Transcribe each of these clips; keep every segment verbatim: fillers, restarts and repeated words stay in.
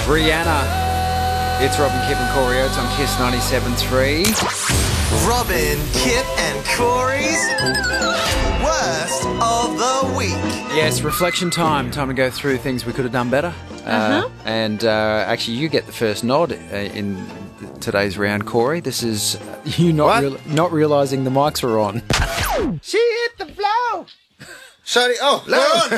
Rihanna. It's Robin, Kip and Corey Oates on Kiss ninety-seven point three. Robin, Kip and Corey's Worst of the Week. Yes, reflection time. Time to go through things we could have done better. Uh-huh. Uh, and uh, actually, you get the first nod uh, in today's round, Corey. This is you not real- not realising the mics were on. She hit the floor. Shady. Oh, loud.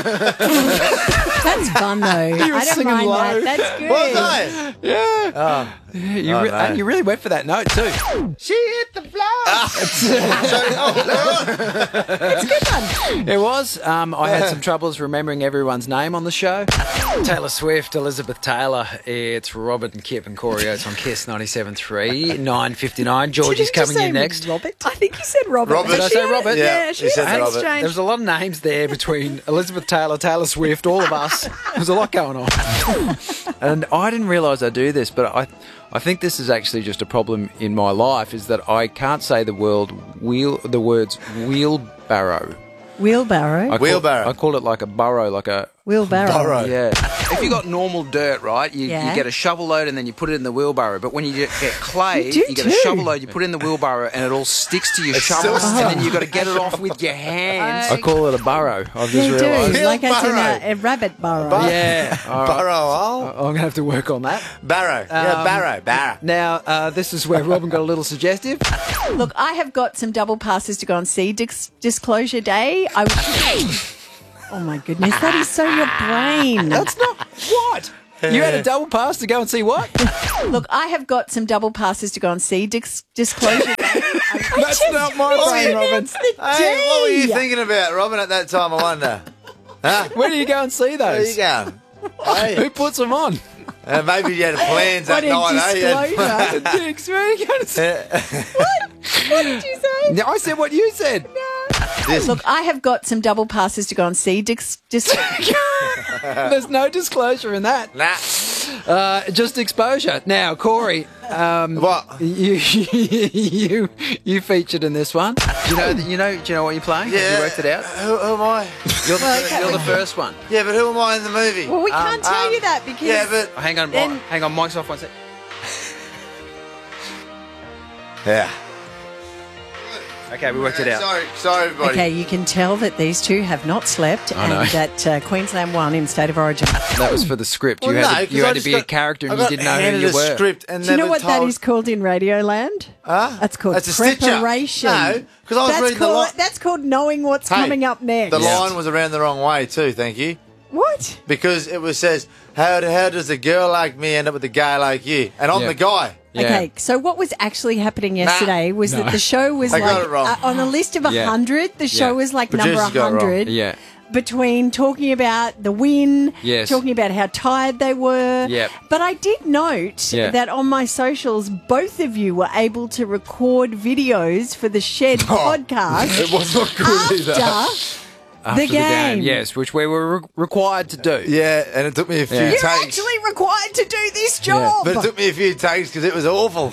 That's fun, though. You were I don't singing mind low. that. That's good. Was I? Yeah. Oh. You, Oh, re- no. and you really went for that note too. She hit the floor. Shady. Oh, loud. It's a good one. It was. Um, I had some troubles remembering everyone's name on the show. Taylor Swift, Elizabeth Taylor. It's Robert and Kip and Corey Oates on Kiss ninety-seven point three. nine fifty-nine. Georgie's Did you just coming say in next. Robert? I think you said Robert. Robert. Did I say Robert? Yeah, Yeah, she he said that's Robert. strange. There was a lot of names there between Elizabeth Taylor, Taylor Swift, all of us. There's a lot going on. And I didn't realise I do this, but I I think this is actually just a problem in my life, is that I can't say the word wheel the words wheelbarrow. Wheelbarrow. I call, Wheelbarrow. I call it like a burrow, like a Wheelbarrow. Burrow. yeah. If you got normal dirt, right, you, Yeah. you get a shovel load and then you put it in the wheelbarrow. But when you get get clay, You do you, get a too. shovel load, you put it in the wheelbarrow, and it all sticks to your shovel, so and then you got to get it off with your hands. I Uh, call it a burrow. I've You just do, realised. like as in Wheelbarrow. a, a rabbit burrow. Bar- Yeah, all right. Barrow. Oh. I'm gonna have to work on that. Barrow. Yeah, Um, Barrow. Barrow. Now, uh, this is where Robin got a little suggestive. Look, I have got some double passes to go and see Dis- Disclosure Day. I was... Oh, my goodness. That is so your brain. That's not what. You had a double pass to go and see what? Look, I have got some double passes to go and see Dis- Disclosure Day. That's not my brain, Robin. It's the Hey, what were you D. thinking about, Robin, at that time, I wonder? Huh? Where do you go and see Where you those? going? Who Hey, puts them on? uh, maybe you had plans What that a night, eh? disclosure. Dicks, where are you going to see? What did you say? No, I said what you said. This- Look, I have got some double passes to go and see Dis- Dis- There's no disclosure in that. Nah. Uh, just exposure. Now, Corey, um, What? you you you featured in this one. Do you know? You know? Do you know what you're playing? Have Yeah. you worked it out? Who, who am I? You're the, okay. you're the first one. Yeah, but who am I in the movie? Well, we can't tell Um, you that because... Yeah, but... Oh, hang on, Then- Mike. Hang on. Mike's off one sec. Yeah. Okay, we worked it out. Sorry, sorry, everybody. Okay, you can tell that these two have not slept I know. and that uh, Queensland won in State of Origin. That was for the script. Well, you no, had to, 'cause you I had to just be a got- character I and you got didn't know handed who you a were. script and Do you know never what that told- is called in Radioland? Huh? That's called That's a stitch-up. preparation. No, 'cause I was that's reading the called, line- That's called knowing what's Hey, coming up next. The Yeah. line was around the wrong way too, thank you. What? Because it was says, how, how does a girl like me end up with a guy like you? And I'm Yeah. the guy. Yeah. Okay, so what was actually happening yesterday was No. that the show was I got like it wrong. uh, on a list of a Yeah. hundred. The show Yeah. was like Producers number got it wrong. hundred. Yeah. Between talking about the win, Yes. talking about how tired they were. Yep. But I did note Yeah. that on my socials, both of you were able to record videos for the Shed podcast It was not good either. after, After the game. yes, which we were re- required to do. Yeah, and it took me a few Yeah. You're takes. actually required to do this job. But it took me a few takes because it was awful.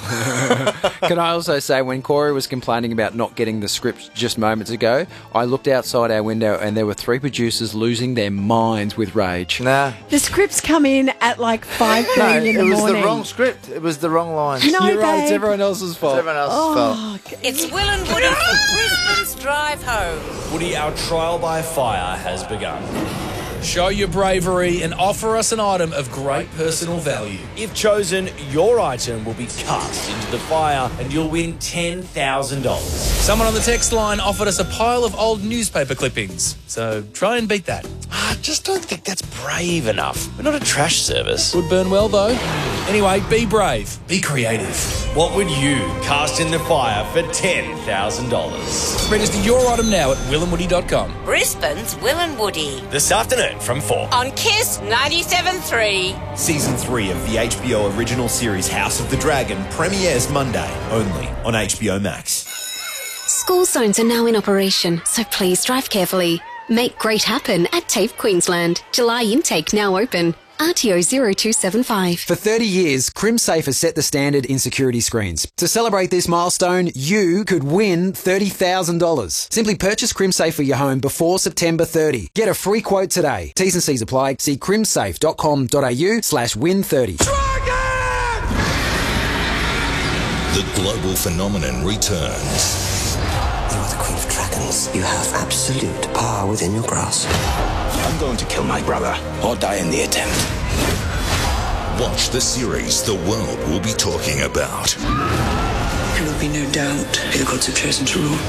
Can I also say, when Corey was complaining about not getting the script just moments ago, I looked outside our window and there were three producers losing their minds with rage. Nah. The scripts come in at like five No, thirty in it the was morning. the wrong script. It was the wrong lines. No, You're right, it's babe. everyone else's It's fault. everyone else's fault. It's Will and Woody for Brisbane's Drive Home. Woody, our trial by fire has begun. Show your bravery and offer us an item of great personal value. If chosen, your item will be cast into the fire and you'll win ten thousand dollars. Someone on the text line offered us a pile of old newspaper clippings, so try and beat that. I just don't think that's brave enough. We're not a trash service. Would burn well, though. Anyway, be brave. Be creative. What would you cast in the fire for ten thousand dollars? Register your item now at will and woody dot com. Brisbane's Will and Woody. This afternoon from four. On Kiss ninety-seven point three. Season three of the H B O original series House of the Dragon premieres Monday, only on H B O Max. School zones are now in operation, so please drive carefully. Make great happen at TAFE Queensland. July intake now open. R T O zero two seven five. For thirty years, CrimSafe has set the standard in security screens. To celebrate this milestone, you could win thirty thousand dollars. Simply purchase CrimSafe for your home before September thirtieth. Get a free quote today. T's and C's apply. See crimsafe.com.au slash win thirty. The global phenomenon returns. You are the Queen of Dragons. You have absolute power within your grasp. I'm going to kill my brother or die in the attempt. Watch the series the world will be talking about. There will be no doubt who the gods have chosen to rule.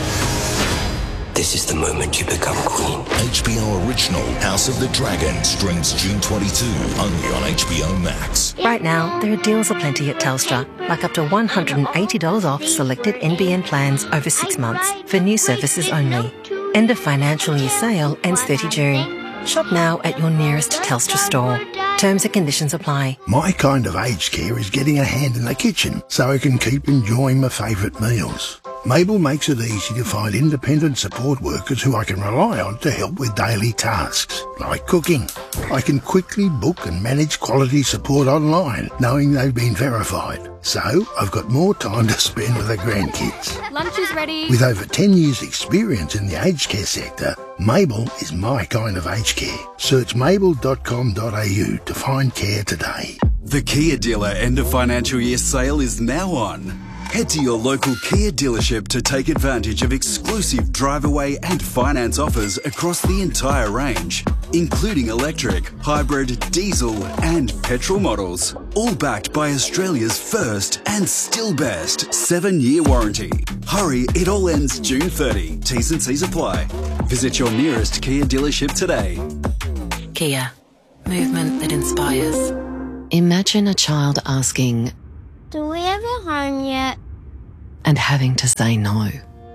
This is the moment you become queen. H B O original House of the Dragon streams June twenty-second only on H B O Max. Right now, there are deals aplenty at Telstra, like up to one hundred eighty dollars off selected N B N plans over six months for new services only. End of financial year sale ends thirtieth of June. Shop now at your nearest Telstra store. Terms and conditions apply. My kind of aged care is getting a hand in the kitchen so I can keep enjoying my favourite meals. Mabel makes it easy to find independent support workers who I can rely on to help with daily tasks, like cooking. I can quickly book and manage quality support online, knowing they've been verified. So, I've got more time to spend with the grandkids. Lunch is ready. With over ten years experience in the aged care sector, Mabel is my kind of aged care. Search mabel dot com dot a u to find care today. The Kia dealer end of financial year sale is now on. Head to your local Kia dealership to take advantage of exclusive drive-away and finance offers across the entire range, including electric, hybrid, diesel and petrol models, all backed by Australia's first and still best seven-year warranty. Hurry, it all ends June thirtieth. T's and C's apply. Visit your nearest Kia dealership today. Kia, movement that inspires. Imagine a child asking, "Do we have a home yet?" and having to say no.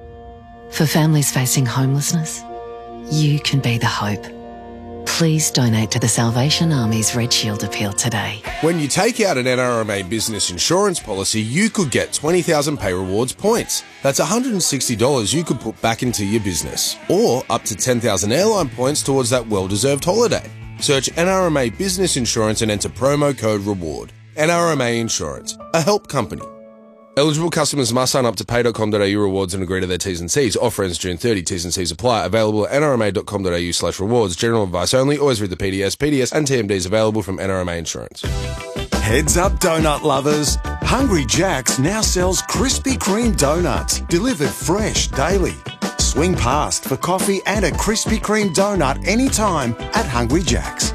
For families facing homelessness, you can be the hope. Please donate to the Salvation Army's Red Shield appeal today. When you take out an N R M A business insurance policy, you could get twenty thousand Pay Rewards points. That's one hundred sixty dollars you could put back into your business. Or up to ten thousand airline points towards that well-deserved holiday. Search N R M A Business Insurance and enter promo code REWARD. N R M A Insurance, a help company. Eligible customers must sign up to pay dot com dot a u rewards and agree to their T's and C's. Offer ends June thirtieth. T's and C's apply. Available at n r m a dot com dot a u slash rewards. General advice only. Always read the P D S. P D S and T M Ds available from N R M A Insurance. Heads up, donut lovers. Hungry Jack's now sells Krispy Kreme donuts, delivered fresh daily. Swing past for coffee and a Krispy Kreme donut anytime at Hungry Jack's.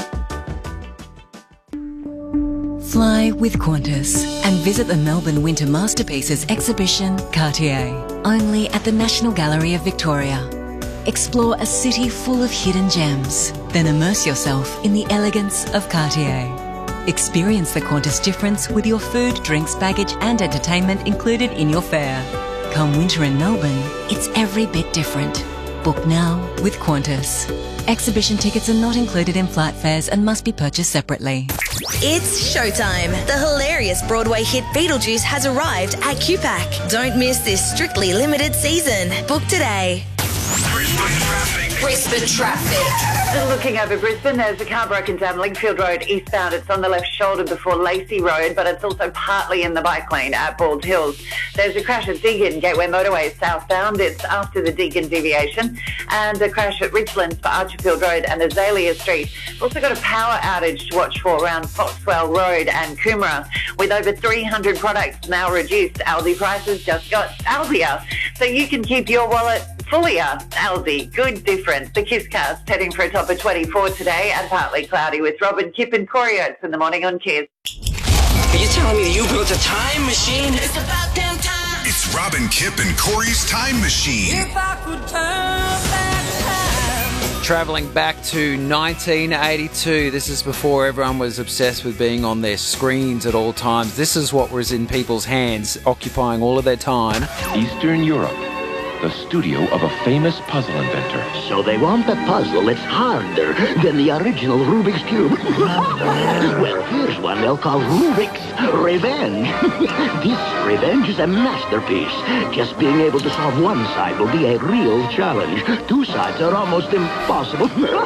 Fly with Qantas and visit the Melbourne Winter Masterpieces exhibition Cartier, only at the National Gallery of Victoria. Explore a city full of hidden gems, then immerse yourself in the elegance of Cartier. Experience the Qantas difference with your food, drinks, baggage and entertainment included in your fare. Come winter in Melbourne, it's every bit different. Book now with Qantas. Exhibition tickets are not included in flight fares and must be purchased separately. It's showtime. The hilarious Broadway hit Beetlejuice has arrived at Q PAC. Don't miss this strictly limited season. Book today. Brisbane traffic. Looking over Brisbane, there's a car broken down Lingfield Road eastbound. It's on the left shoulder before Lacey Road, but it's also partly in the bike lane at Bald Hills. There's a crash at Deagon Gateway Motorway southbound. It's after the Deagon deviation. And a crash at Richlands for Archerfield Road and Azalea Street. Also got a power outage to watch for around Foxwell Road and Coomera. With over three hundred products now reduced, Aldi prices just got Aldier. So you can keep your wallet fullier. Aldi, good difference. The Kiss Cast heading for a top of twenty-four today and partly cloudy with Robin, Kip and Corey Oates in the morning on Kiss. Are you telling me that you built a time machine? It's about damn time. It's Robin, Kip and Corey's Time Machine. If I could turn back time. Travelling back to nineteen eighty-two. This is before everyone was obsessed with being on their screens at all times. This is what was in people's hands, occupying all of their time. Eastern Europe. The studio of a famous puzzle inventor. So they want the puzzle that's harder than the original Rubik's Cube. Well, here's one they'll call Rubik's Revenge. This revenge is a masterpiece. Just being able to solve one side will be a real challenge. Two sides are almost impossible.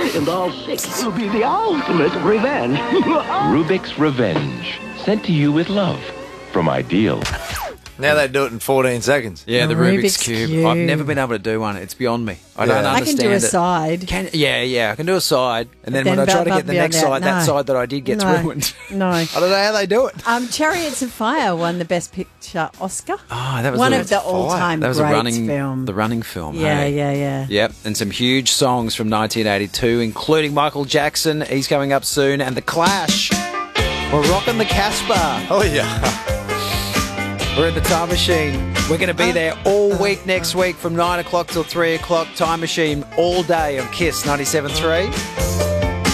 and all six will be the ultimate revenge. Rubik's Revenge. Sent to you with love from Ideal. Now they do it in fourteen seconds. Yeah, the, The Rubik's, Rubik's Cube. Cube. I've never been able to do one. It's beyond me. I Yeah. don't I understand can do a it. side. Can, yeah, yeah, I can do a side, and then But when I then try to above get the beyond next that, side, that no. side that I did gets No. ruined. No. I don't know how they do it. Um, Chariots of Fire won the Best Picture Oscar. Oh, that was one the, of the all-time That was great a running film. the running film. Yeah, hey? yeah, yeah. Yep, and some huge songs from nineteen eighty-two, including Michael Jackson. He's coming up soon, and The Clash. We're rocking the Casbah. Oh, yeah. We're in the Time Machine. We're going to be there all week next week from nine o'clock till three o'clock. Time Machine all day on Kiss ninety-seven point three.